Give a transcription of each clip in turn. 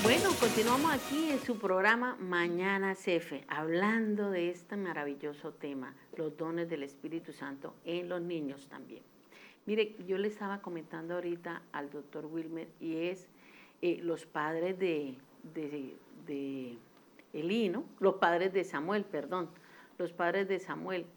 Bueno, continuamos aquí en su programa Mañana CF, hablando de este maravilloso tema, los dones del Espíritu Santo en los niños también. Mire, yo le estaba comentando ahorita al doctor Wilmer y es los padres de Elí, ¿no? Los padres de Samuel, perdón, los padres de Samuel.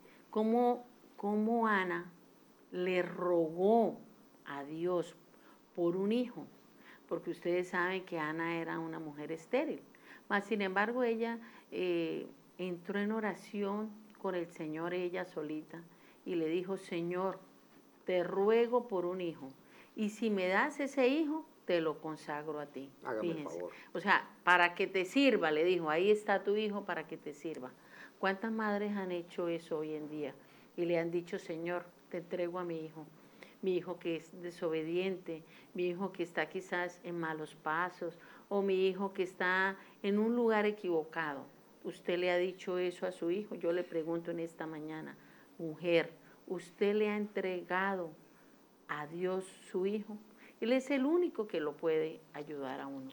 ¿Cómo Ana le rogó a Dios por un hijo? Porque ustedes saben que Ana era una mujer estéril. Mas, sin embargo, ella entró en oración con el Señor, ella solita, y le dijo, Señor, te ruego por un hijo, y si me das ese hijo, te lo consagro a ti. Hágame el Fíjense. favor. O sea, para que te sirva, le dijo, ahí está tu hijo para que te sirva. ¿Cuántas madres han hecho eso hoy en día? Y le han dicho, Señor, te entrego a mi hijo que es desobediente, mi hijo que está quizás en malos pasos, o mi hijo que está en un lugar equivocado. ¿Usted le ha dicho eso a su hijo? Yo le pregunto en esta mañana, mujer, ¿usted le ha entregado a Dios su hijo? Él es el único que lo puede ayudar a uno.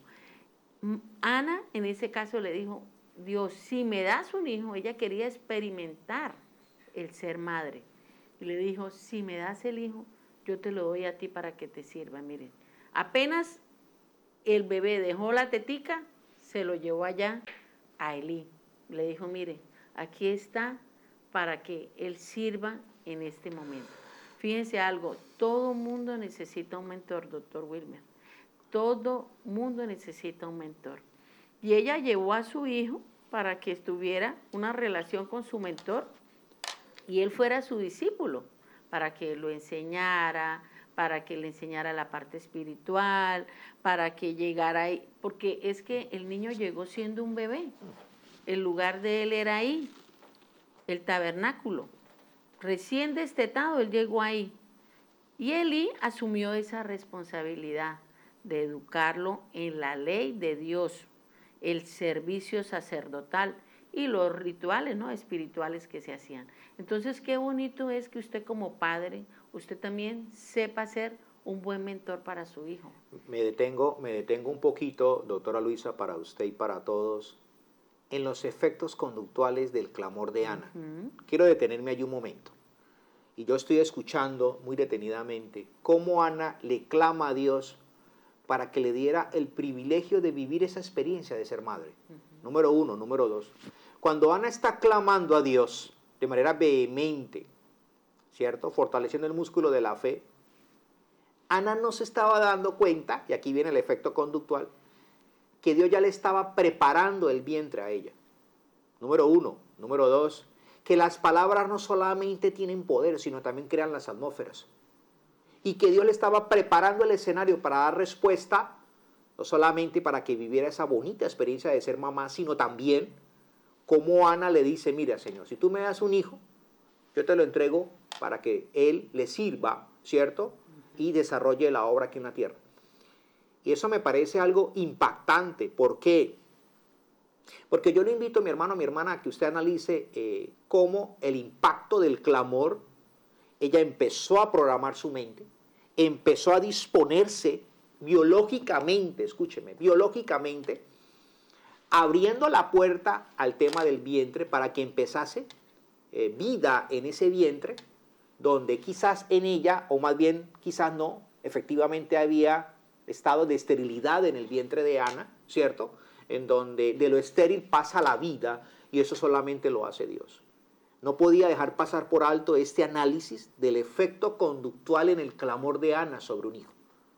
Ana en ese caso le dijo, Dios, si me das un hijo, ella quería experimentar el ser madre. Y le dijo, si me das el hijo, yo te lo doy a ti para que te sirva. Miren, apenas el bebé dejó la tetica, se lo llevó allá a Elí. Le dijo, mire, aquí está para que él sirva en este momento. Fíjense algo, todo mundo necesita un mentor, doctor Wilmer. Todo mundo necesita un mentor. Y ella llevó a su hijo para que estuviera una relación con su mentor y él fuera su discípulo, para que lo enseñara, para que le enseñara la parte espiritual, para que llegara ahí, porque es que el niño llegó siendo un bebé, el lugar de él era ahí, el tabernáculo, recién destetado él llegó ahí, y Elí asumió esa responsabilidad de educarlo en la ley de Dios, el servicio sacerdotal y los rituales, ¿no?, espirituales que se hacían. Entonces, qué bonito es que usted como padre, usted también sepa ser un buen mentor para su hijo. Me detengo un poquito, doctora Luisa, para usted y para todos, en los efectos conductuales del clamor de Ana. Quiero detenerme allí un momento. Y yo estoy escuchando muy detenidamente cómo Ana le clama a Dios para que le diera el privilegio de vivir esa experiencia de ser madre. Número uno. Número dos. Cuando Ana está clamando a Dios de manera vehemente, ¿cierto?, fortaleciendo el músculo de la fe, Ana no se estaba dando cuenta, y aquí viene el efecto conductual, que Dios ya le estaba preparando el vientre a ella. Número uno. Número dos, que las palabras no solamente tienen poder, sino también crean las atmósferas. Y que Dios le estaba preparando el escenario para dar respuesta, no solamente para que viviera esa bonita experiencia de ser mamá, sino también como Ana le dice, mira, Señor, si tú me das un hijo, yo te lo entrego para que él le sirva, ¿cierto?, y desarrolle la obra aquí en la tierra. Y eso me parece algo impactante. ¿Por qué? Porque yo le invito a mi hermano, a mi hermana, a que usted analice cómo el impacto del clamor, ella empezó a programar su mente, empezó a disponerse biológicamente, escúcheme, biológicamente, abriendo la puerta al tema del vientre para que empezase vida en ese vientre, donde quizás en ella, o más bien quizás no, efectivamente había estado de esterilidad en el vientre de Ana, ¿cierto?, en donde de lo estéril pasa la vida, y eso solamente lo hace Dios. No podía dejar pasar por alto este análisis del efecto conductual en el clamor de Ana sobre un hijo.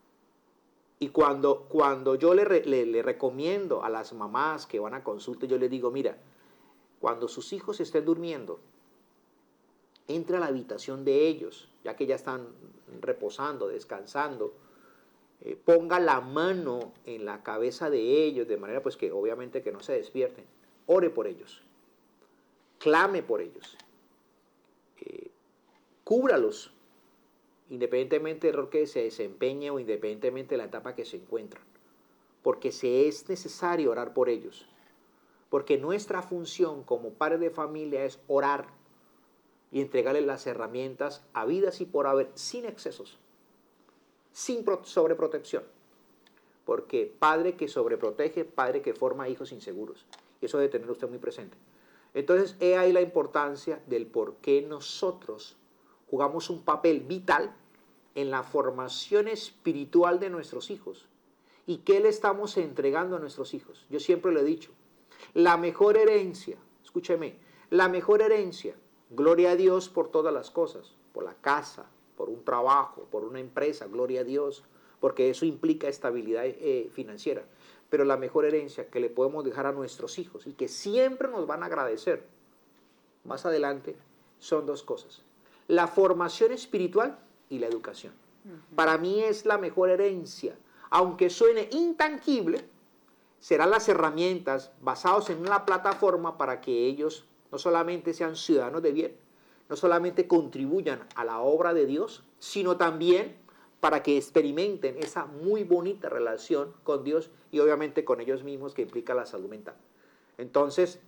Y cuando yo le recomiendo a las mamás que van a consulta, yo les digo, mira, cuando sus hijos estén durmiendo, entra a la habitación de ellos, ya que ya están reposando, descansando, ponga la mano en la cabeza de ellos, de manera pues que obviamente que no se despierten, ore por ellos, clame por ellos, cúbralos, independientemente del rol que se desempeñe o independientemente de la etapa que se encuentran, porque se es necesario orar por ellos, porque nuestra función como padres de familia es orar y entregarles las herramientas habidas y por haber, sin excesos, sin sobreprotección. porque padre que sobreprotege, padre que forma hijos inseguros. Y eso debe tener usted muy presente. Entonces, he ahí la importancia del por qué nosotros jugamos un papel vital en la formación espiritual de nuestros hijos. ¿Y qué le estamos entregando a nuestros hijos? Yo siempre lo he dicho, la mejor herencia, escúcheme, la mejor herencia, gloria a Dios por todas las cosas, por la casa, por un trabajo, por una empresa, gloria a Dios, porque eso implica estabilidad financiera. Pero la mejor herencia que le podemos dejar a nuestros hijos y que siempre nos van a agradecer más adelante son dos cosas: la formación espiritual y la educación. Para mí es la mejor herencia. Aunque suene intangible, serán las herramientas basadas en una plataforma para que ellos no solamente sean ciudadanos de bien, no solamente contribuyan a la obra de Dios, sino también para que experimenten esa muy bonita relación con Dios y obviamente con ellos mismos, que implica la salud mental. Entonces,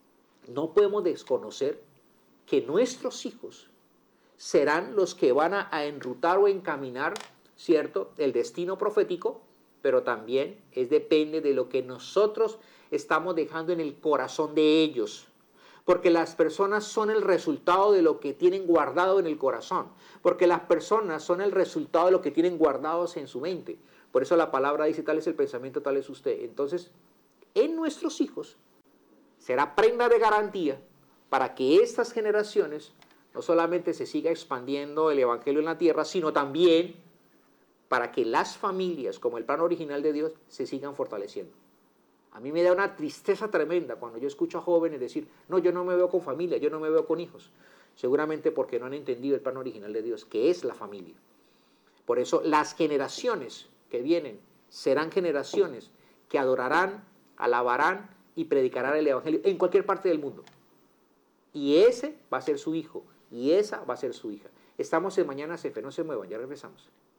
no podemos desconocer que nuestros hijos serán los que van a enrutar o encaminar, ¿cierto?, el destino profético, pero también depende de lo que nosotros estamos dejando en el corazón de ellos. Porque las personas son el resultado de lo que tienen guardado en el corazón. Porque las personas son el resultado de lo que tienen guardados en su mente. Por eso la palabra dice, tal es el pensamiento, tal es usted. Entonces, en nuestros hijos será prenda de garantía para que estas generaciones no solamente se siga expandiendo el evangelio en la tierra, sino también para que las familias, como el plan original de Dios, se sigan fortaleciendo. A mí me da una tristeza tremenda cuando yo escucho a jóvenes decir, no, yo no me veo con familia, yo no me veo con hijos. Seguramente porque no han entendido el plan original de Dios, que es la familia. Por eso las generaciones que vienen serán generaciones que adorarán, alabarán y predicarán el evangelio en cualquier parte del mundo. Y ese va a ser su hijo, y esa va a ser su hija. Estamos en Mañana CF, no se muevan, ya regresamos.